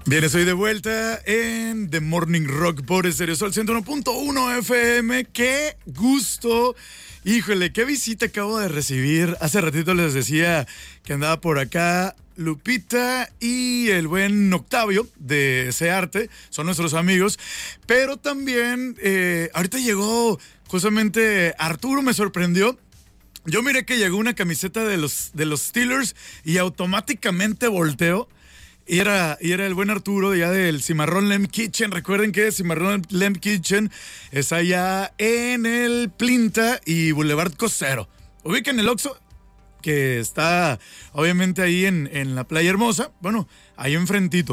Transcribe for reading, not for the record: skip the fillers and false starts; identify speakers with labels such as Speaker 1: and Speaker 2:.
Speaker 1: Bien, estoy de vuelta en The Morning Rock por Estéreo Sol 101.1 FM. ¡Qué gusto! Híjole, qué visita acabo de recibir. Hace ratito les decía que andaba por acá Lupita y el buen Octavio de Searte, son nuestros amigos. Pero también, ahorita llegó justamente Arturo, me sorprendió. Yo miré que llegó una camiseta de los Steelers y automáticamente volteo. Y era el buen Arturo ya del Cimarrón Lamb Kitchen. Recuerden que Cimarrón Lamb Kitchen es allá en el Plinta y Boulevard Costero. Ubican el Oxxo, que está obviamente ahí en la Playa Hermosa. Bueno, ahí enfrentito.